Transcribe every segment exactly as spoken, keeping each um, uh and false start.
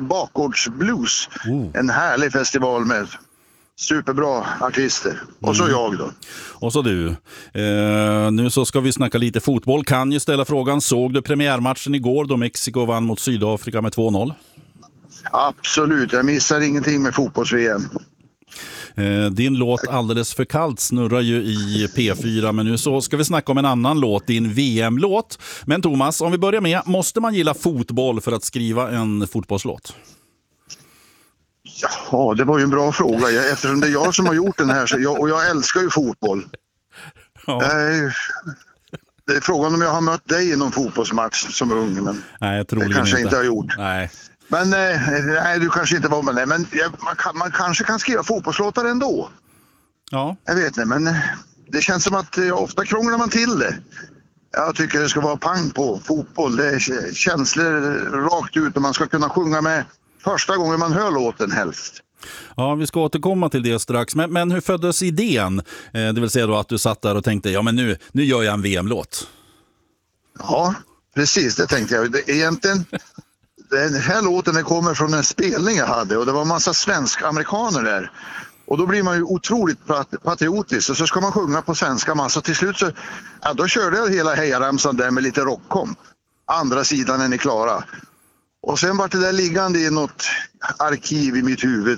Bakgårdsblues. Oh. En härlig festival med superbra artister. Och så Mm. jag då. Och så du. Eh, nu så ska vi snacka lite fotboll. Kan ju ställa frågan, såg du premiärmatchen igår då Mexiko vann mot Sydafrika med två noll? Absolut, jag missar ingenting med fotbolls-V M. Eh, din låt Alldeles för kallt snurrar ju i P fyra, men nu så ska vi snacka om en annan låt, din V M-låt. Men Thomas, om vi börjar med, måste man gilla fotboll för att skriva en fotbollslåt? Ja, det var ju en bra fråga. Jag, eftersom det är jag som har gjort den här så jag, och jag älskar ju fotboll. Ja. Eh, det är frågan om jag har mött dig i någon fotbollsmatch som ung, men Nej, jag tror det kanske inte. inte har gjort. Nej. Men eh, nej, du kanske inte var med det. Men jag, man, kan, man kanske kan skriva fotbollslåtar ändå. Ja. Jag vet inte, men eh, det känns som att eh, ofta krånglar man till det. Jag tycker det ska vara pang på fotboll. Det är känslor rakt ut och man ska kunna sjunga med första gången man hör låten helst. Ja, vi ska återkomma till det strax. Men, men hur föddes idén? Eh, det vill säga då att du satt där och tänkte, ja men nu, nu gör jag en V M-låt. Ja, precis, det tänkte jag. Det, egentligen, den här låten den kommer från en spelning jag hade och det var en massa svensk-amerikaner där. Och då blir man ju otroligt patriotisk och så ska man sjunga på svenska massa. Till slut så, ja, då körde jag hela hejaramsan där med lite rockkomp. Andra sidan är ni klara. Och sen var det där liggande i något arkiv i mitt huvud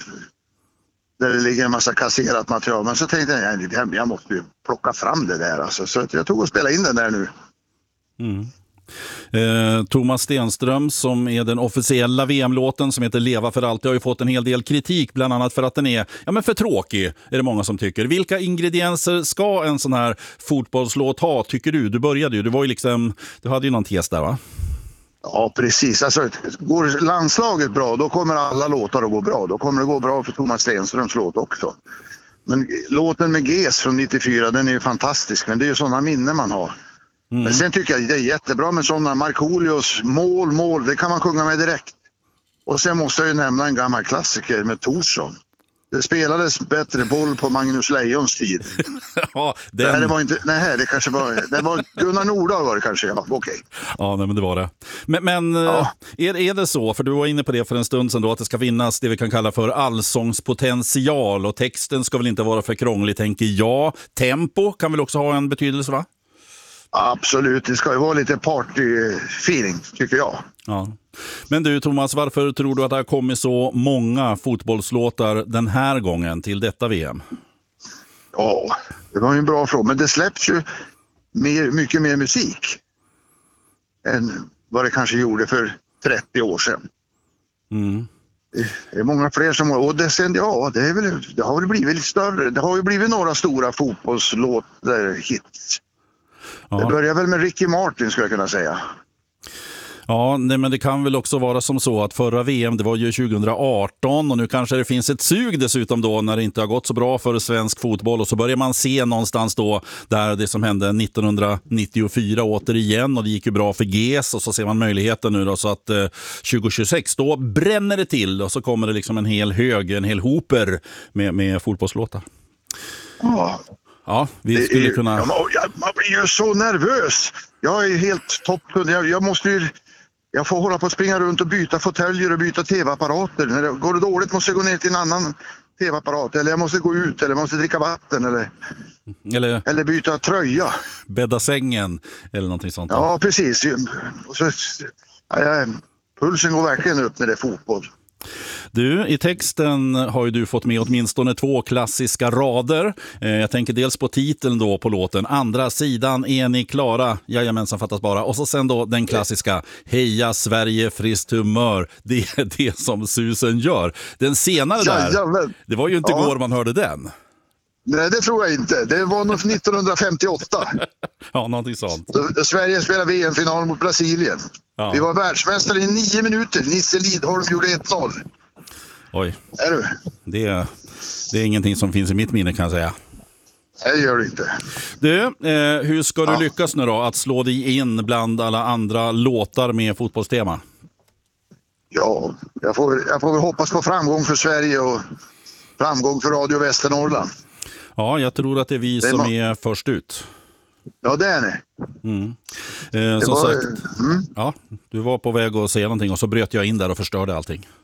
där det ligger en massa kasserat material. Men så tänkte jag, jag, jag måste ju plocka fram det där. Alltså. Så jag tog och spelade in den där nu. Mm. Eh, Thomas Stenström som är den officiella V M-låten som heter Leva för alltid har ju fått en hel del kritik, bland annat för att den är ja, men för tråkig, är det många som tycker. Vilka ingredienser ska en sån här fotbollslåt ha, tycker du? Du började ju, du var ju liksom, du hade ju någon tes där, va? Ja, precis. Alltså, går landslaget bra, då kommer alla låtar att gå bra. Då kommer det gå bra för Thomas Stenströms låt också. Men låten med G E S från nittiofyra, den är ju fantastisk. Men det är ju sådana minnen man har. Mm. Men sen tycker jag det är jättebra med sådana Markoolios mål, mål. Det kan man sjunga med direkt. Och sen måste jag ju nämna en gammal klassiker med Torsson. Det spelades bättre boll på Magnus Lejons tid. Ja, den... nej, det var inte, nej, det kanske var, det var Gunnar Nordahl var det kanske, ja, okej. Okay. Ja, nej, men det var det. Men, men ja. är, är det så, för du var inne på det för en stund sedan då, att det ska finnas det vi kan kalla för allsångspotential och texten ska väl inte vara för krånglig, tänker jag. Tempo kan väl också ha en betydelse, va? Absolut, det ska ju vara lite party-feeling, tycker jag. Ja. Men du Thomas, varför tror du att det har kommit så många fotbollslåtar den här gången till detta V M? Ja, det var ju en bra fråga. Men det släpps ju mer, mycket mer musik än vad det kanske gjorde för trettio år sedan. Mm. Det är många fler som... Och det, sen, ja, det, är väl, det har väl blivit lite större. Det har ju blivit några stora fotbollslåtar, hits. Ja. Det börjar väl med Ricky Martin, skulle jag kunna säga. Ja, nej, men det kan väl också vara som så att förra V M, det var ju tjugo arton och nu kanske det finns ett sug dessutom då när det inte har gått så bra för svensk fotboll och så börjar man se någonstans då där det som hände nittonhundranittiofyra återigen och det gick ju bra för G E S och så ser man möjligheten nu då så att eh, tjugo tjugosex då bränner det till och så kommer det liksom en hel hög, en hel hoper med, med fotbollslåtar. Ja. Ja, vi skulle är, kunna... Ja, man, man blir ju så nervös. Jag är helt topp. Jag, jag måste ju... Jag får hålla på att springa runt och byta fåtöljer och byta tv-apparater. När det går det dåligt måste jag gå ner till en annan tv-apparat. Eller jag måste gå ut, eller jag måste dricka vatten. Eller, eller, eller byta tröja. Bädda sängen, eller någonting sånt. Där. Ja, precis. Och så, ja, pulsen går verkligen upp när det är fotboll. Du, i texten har ju du fått med åtminstone två klassiska rader. Eh, jag tänker dels på titeln då på låten. Andra sidan är ni klara. Jajamensan, fattas bara. Och så sen då den klassiska Heja Sverige, friskt humör. Det är det som susen gör. Den senare där, Jajamän. Det var ju inte ja. går man hörde den. Nej, det tror jag inte. Det var nog nittonhundrafemtioåtta. Ja, någonting sånt. Då Sverige spelade V M-final mot Brasilien. Ja. Vi var världsmästare i nio minuter. Nisse Lidholm gjorde ett noll. Oj. Är du? Det är, det är ingenting som finns i mitt minne, kan jag säga. Nej, det gör det inte. Du, eh, hur ska du ja. lyckas nu då att slå dig in bland alla andra låtar med fotbollstema? Ja, jag får, jag får väl hoppas på framgång för Sverige och framgång för Radio Västernorrland. Ja, jag tror att det är vi det är som må- är först ut. Ja, det är ni. Mm. Eh, som var, sagt, mm. ja, du var på väg att säga någonting och så bröt jag in där och förstörde allting.